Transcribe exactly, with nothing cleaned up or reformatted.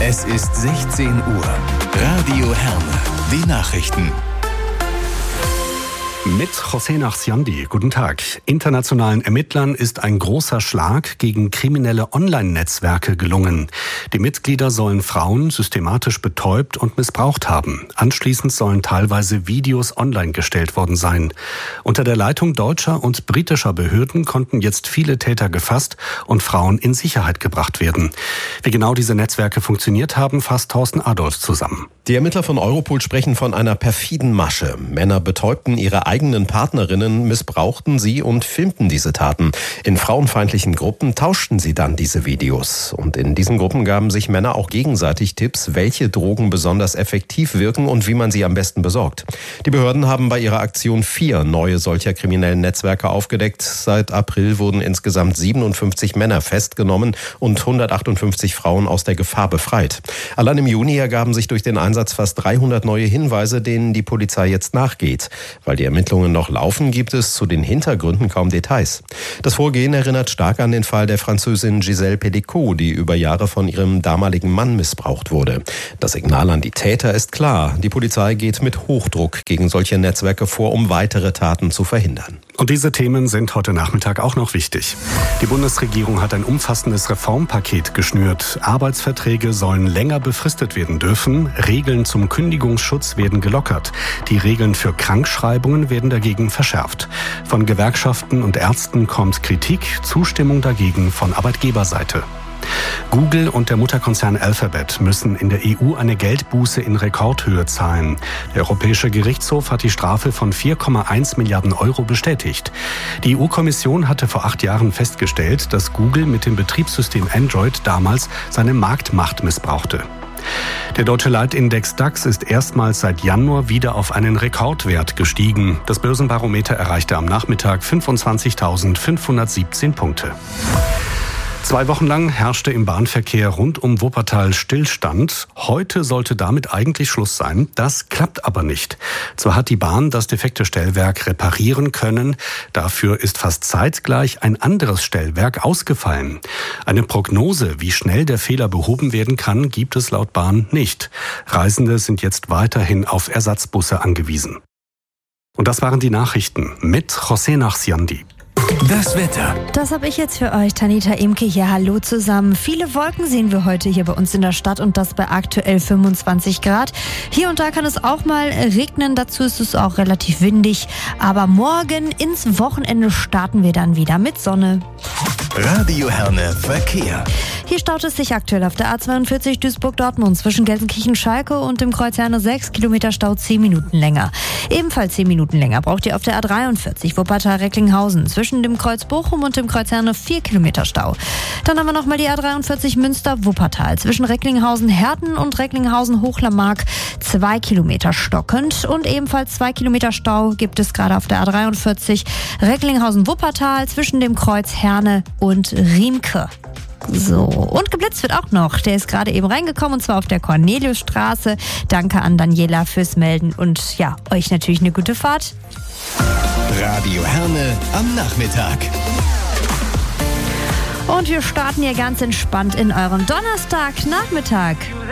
Es ist sechzehn Uhr. Radio Herne. Die Nachrichten. Mit José Nachsiandi. Guten Tag. Internationalen Ermittlern ist ein großer Schlag gegen kriminelle Online-Netzwerke gelungen. Die Mitglieder sollen Frauen systematisch betäubt und missbraucht haben. Anschließend sollen teilweise Videos online gestellt worden sein. Unter der Leitung deutscher und britischer Behörden konnten jetzt viele Täter gefasst und Frauen in Sicherheit gebracht werden. Wie genau diese Netzwerke funktioniert haben, fasst Thorsten Adolf zusammen. Die Ermittler von Europol sprechen von einer perfiden Masche. Männer betäubten ihre eigenen Partnerinnen, missbrauchten sie und filmten diese Taten. In frauenfeindlichen Gruppen tauschten sie dann diese Videos. Und in diesen Gruppen gaben sich Männer auch gegenseitig Tipps, welche Drogen besonders effektiv wirken und wie man sie am besten besorgt. Die Behörden haben bei ihrer Aktion vier neue solcher kriminellen Netzwerke aufgedeckt. Seit April wurden insgesamt siebenundfünfzig Männer festgenommen und hundertachtundfünfzig Frauen aus der Gefahr befreit. Allein im Juni ergaben sich durch den Einsatz fast dreihundert neue Hinweise, denen die Polizei jetzt nachgeht. Weil die Ermittlungen noch laufen, gibt es zu den Hintergründen kaum Details. Das Vorgehen erinnert stark an den Fall der Französin Gisèle Pelicot, die über Jahre von ihrem damaligen Mann missbraucht wurde. Das Signal an die Täter ist klar. Die Polizei geht mit Hochdruck gegen solche Netzwerke vor, um weitere Taten zu verhindern. Und diese Themen sind heute Nachmittag auch noch wichtig. Die Bundesregierung hat ein umfassendes Reformpaket geschnürt. Arbeitsverträge sollen länger befristet werden dürfen. Regeln zum Kündigungsschutz werden gelockert. Die Regeln für Krankschreibungen werden dagegen verschärft. Von Gewerkschaften und Ärzten kommt Kritik, Zustimmung dagegen von Arbeitgeberseite. Google und der Mutterkonzern Alphabet müssen in der E U eine Geldbuße in Rekordhöhe zahlen. Der Europäische Gerichtshof hat die Strafe von vier Komma eins Milliarden Euro bestätigt. Die E U-Kommission hatte vor acht Jahren festgestellt, dass Google mit dem Betriebssystem Android damals seine Marktmacht missbrauchte. Der deutsche Leitindex DAX ist erstmals seit Januar wieder auf einen Rekordwert gestiegen. Das Börsenbarometer erreichte am Nachmittag fünfundzwanzigtausendfünfhundertsiebzehn Punkte. Zwei Wochen lang herrschte im Bahnverkehr rund um Wuppertal Stillstand. Heute sollte damit eigentlich Schluss sein. Das klappt aber nicht. Zwar hat die Bahn das defekte Stellwerk reparieren können, dafür ist fast zeitgleich ein anderes Stellwerk ausgefallen. Eine Prognose, wie schnell der Fehler behoben werden kann, gibt es laut Bahn nicht. Reisende sind jetzt weiterhin auf Ersatzbusse angewiesen. Und das waren die Nachrichten mit José Nachsiandi. Das Wetter. Das habe ich jetzt für euch, Tanita Imke hier. Hallo zusammen. Viele Wolken sehen wir heute hier bei uns in der Stadt und das bei aktuell fünfundzwanzig Grad. Hier und da kann es auch mal regnen, dazu ist es auch relativ windig. Aber morgen ins Wochenende starten wir dann wieder mit Sonne. Radio Herne Verkehr. Hier staut es sich aktuell auf der A zweiundvierzig Duisburg-Dortmund zwischen Gelsenkirchen-Schalke und dem Kreuz Herne sechs Kilometer Stau zehn Minuten länger. Ebenfalls zehn Minuten länger braucht ihr auf der A dreiundvierzig Wuppertal-Recklinghausen zwischen dem Kreuz Bochum und dem Kreuz Herne vier Kilometer Stau. Dann haben wir nochmal die A dreiundvierzig Münster-Wuppertal zwischen Recklinghausen-Herten und Recklinghausen-Hochlermark zwei Kilometer stockend und ebenfalls zwei Kilometer Stau gibt es gerade auf der A dreiundvierzig Recklinghausen-Wuppertal zwischen dem Kreuz Herne und Riemke. So, und geblitzt wird auch noch. Der ist gerade eben reingekommen und zwar auf der Corneliusstraße. Danke an Daniela fürs Melden und ja, euch natürlich eine gute Fahrt. Radio Herne am Nachmittag. Und wir starten hier ganz entspannt in euren Donnerstagnachmittag.